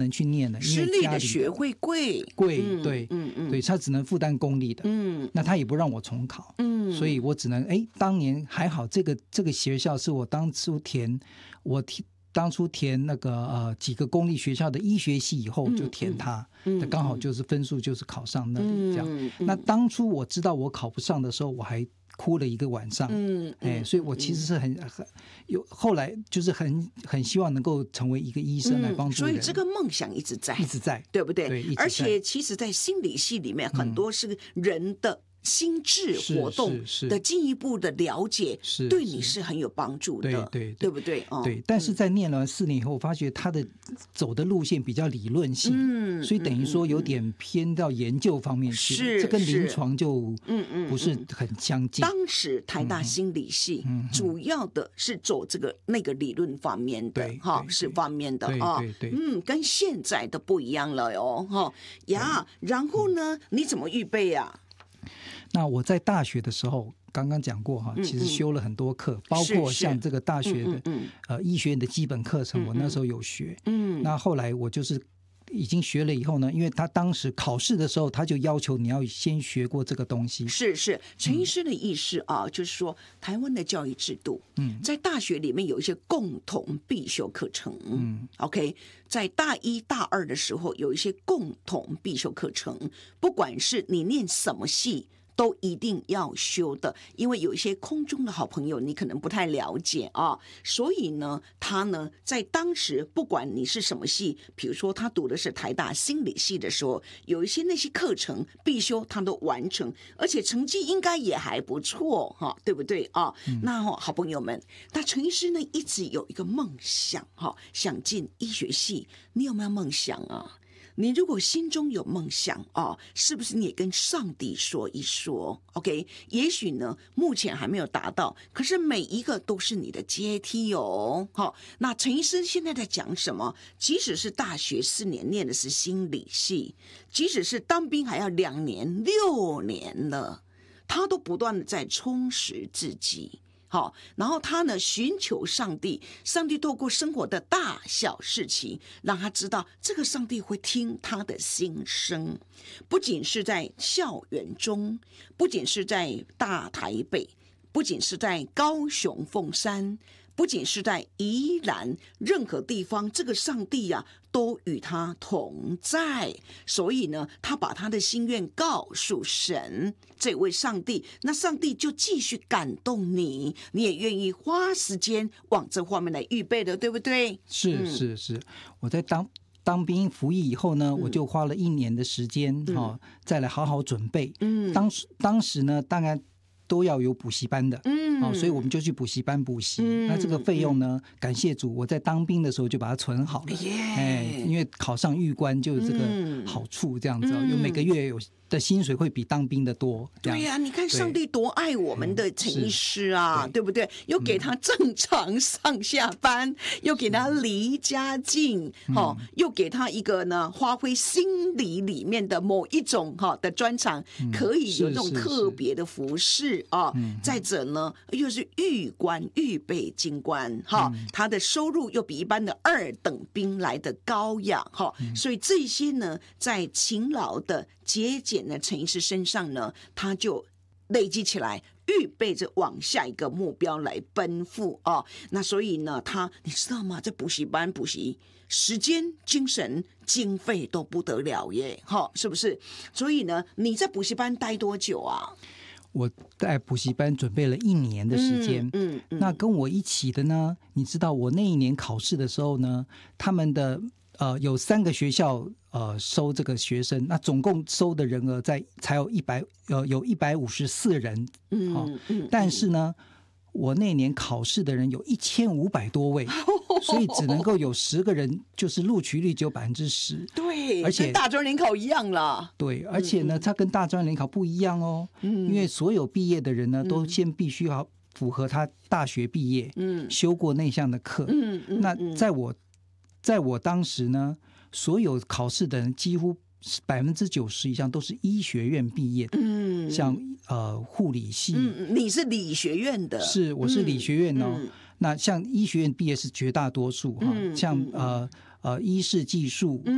能去念了，因私立为家里的学费贵， 对，对，他只能负担公立的，那他也不让我重考，所以我只能当年还好，这个学校是我当初填那个几个公立学校的医学系以后就填它，刚好就是分数就是考上那里这样。那当初我知道我考不上的时候，我还哭了一个晚上，所以我其实是后来就是很希望能够成为一个医生来帮助人， 所以这个梦想一直在，对不对？ 对，一直在。 而且其实在心理系里面，很多是人的心智活动的进一步的了解，对你是很有帮助的，对不对？ 对，但是在念了4年以后，我发觉他的走的路线比较理论性，所以等于说有点偏到研究方面去，这跟临床就不是很相近。 当时台大心理系主要的是走那个理论方面的，是方面的啊，跟现在的不一样了哟，然后呢，你怎么预备啊？ 那我在大学的时候刚刚讲过其实修了很多课，包括像这个大学的医学院的基本课程，我那时候有学。那后来我就是已经学了以后呢，因为他当时考试的时候，他就要求你要先学过这个东西。 是陈医师的意思啊，就是说台湾的教育制度，在大学里面有一些共同必修课程，OK， 在大1、大2的时候有一些共同必修课程，不管是你念什么系，都一定要修的，因为有一些空中的好朋友你可能不太了解啊，所以呢，他呢在当时不管你是什么系，比如说他读的是台大心理系的时候，有一些那些课程必修他都完成，而且成绩应该也还不错哈，对不对啊？那好朋友们，那陈医师呢一直有一个梦想想进医学系，你有没有梦想啊？你如果心中有梦想是不是你也跟上帝说一说 ？OK， 也许呢，目前还没有达到，可是每一个都是你的阶梯那陈医生现在在讲什么？即使是大学4年念的是心理系，即使是当兵还要2年、6年了，他都不断的在充实自己。然后他呢寻求上帝，上帝透过生活的大小事情，让他知道这个上帝会听他的心声，不仅是在校园中，不仅是在大台北，不仅是在高雄凤山，不仅是在宜兰，任何地方这个上帝都与他同在，所以呢他把他的心愿告诉神这位上帝，那上帝就继续感动你，你也愿意花时间往这方面来预备的，对不对？ 是我在当兵服役以后呢，我就花了1年的时间再来好好准备。当时呢大概都要有补习班的，所以我们就去补习班补习。那这个费用呢，感谢主，我在当兵的时候就把它存好了。因为考上预官就有这个好处，这样子有每个月有的薪水会比当兵的多。 对呀，你看上帝多爱我们的陈医师啊，对不对？又给他正常上下班，又给他离家近，又给他一个呢发挥心理里面的某一种的专长，可以有这种特别的服饰再者呢，又是预官预备军官他的收入又比一般的2等兵来的高呀所以这些呢，在勤劳的节俭的陈医师身上呢，他就累积起来，预备着往下一个目标来奔赴那所以呢，你知道吗？在补习班补习，时间、精神、经费都不得了耶是不是？所以呢，你在补习班待多久啊？ 我在补习班准备了1年的时间。那跟我一起的呢，你知道我那一年考试的时候呢，他们的有3个学校收这个学生，那总共收的人额才有154人。但是呢，我那年考试的人有1500多位，所以只能够有10个人，就是录取率只有10%。 对， 而且跟大专联考一样啦。 对，而且呢，它跟大专联考不一样因为所有毕业的人呢，都先必须要符合他大学毕业，修过那项的课。那在我当时呢，所有考试的人几乎90%以上都是医学院毕业的，像护理系。 你是理学院的？ 是，我是理学院那像医学院毕业是绝大多数像医事技术